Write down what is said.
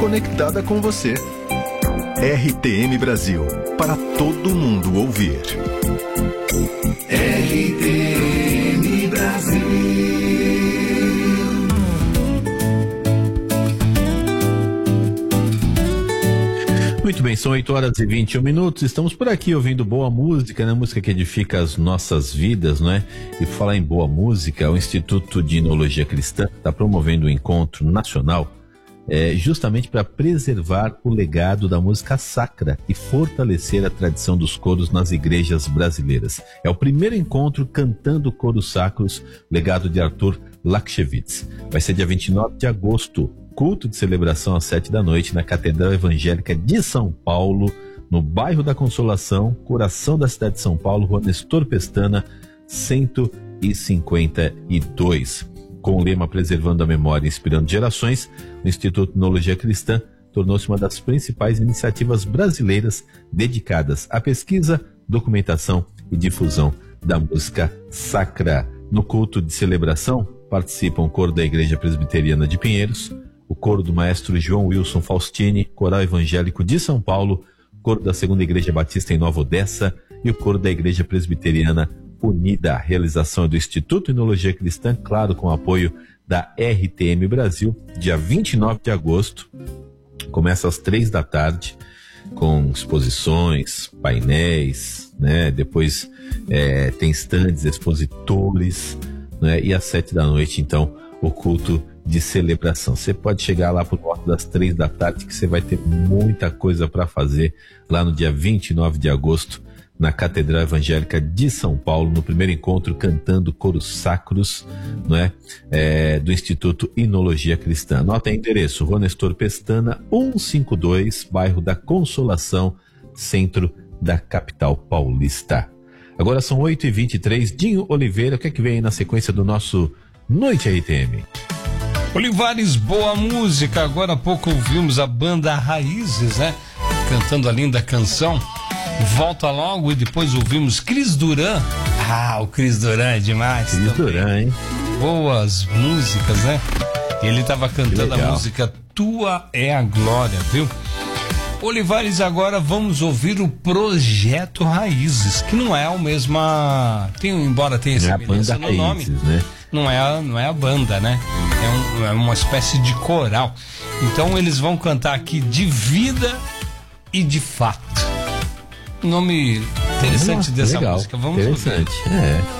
conectada com você. RTM Brasil, para todo mundo ouvir. RTM Brasil. Muito bem, são 8h21. Estamos por aqui ouvindo boa música, né? Música que edifica as nossas vidas, não é? E por falar em boa música, o Instituto de Enologia Cristã está promovendo um encontro nacional justamente para preservar o legado da música sacra e fortalecer a tradição dos coros nas igrejas brasileiras. É o primeiro encontro Cantando Coros Sacros, legado de Arthur Lakshevitz. Vai ser dia 29 de agosto, culto de celebração às 7h na Catedral Evangélica de São Paulo, no bairro da Consolação, coração da cidade de São Paulo, Rua Nestor Pestana, 152. Com o lema Preservando a Memória e Inspirando Gerações, o Instituto de Enologia Cristã tornou-se uma das principais iniciativas brasileiras dedicadas à pesquisa, documentação e difusão da música sacra. No culto de celebração participam o coro da Igreja Presbiteriana de Pinheiros, o coro do maestro João Wilson Faustini, coral evangélico de São Paulo, o coro da Segunda Igreja Batista em Nova Odessa e o coro da Igreja Presbiteriana Unida. A realização é do Instituto Enologia Cristã, claro, com o apoio da RTM Brasil, dia 29 de agosto, começa às 15h, com exposições, painéis, né? Depois tem stands, expositores, né? E às 7h, então, o culto de celebração. Você pode chegar lá por volta das 15h, que você vai ter muita coisa para fazer lá no dia 29 de agosto, na Catedral Evangélica de São Paulo, no primeiro encontro Cantando Coros Sacros, não é? Do Instituto Enologia Cristã. Anota o endereço: Rua Nestor Pestana, 152, bairro da Consolação, centro da capital paulista. Agora são 8h23. Dinho Oliveira, o que é que vem aí na sequência do nosso Noite RTM? Olivares, boa música. Agora há pouco ouvimos a banda Raízes, né? Cantando a linda canção Volta Logo, e depois ouvimos Cris Duran. O Cris Duran é demais. Cris Duran, hein? Boas músicas, né? Ele estava cantando a música Tua é a Glória, viu? Olivares, agora vamos ouvir o Projeto Raízes, que não é o mesmo, embora tenha semelhança no nome, né? Não é a banda, né? É uma espécie de coral. Então eles vão cantar aqui De Vida e de Fato. Nome interessante dessa música. Vamos ouvir.